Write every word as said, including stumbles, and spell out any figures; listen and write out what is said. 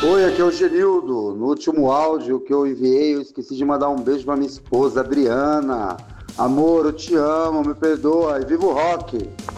Oi, aqui é o Genildo. No último áudio que eu enviei, eu esqueci de mandar um beijo pra minha esposa, Adriana. Amor, eu te amo, me perdoa e viva o rock!